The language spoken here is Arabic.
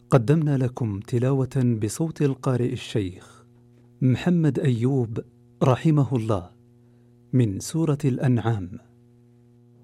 قدمنا لكم تلاوة بصوت القارئ الشيخ محمد أيوب رحمه الله من سورة الأنعام.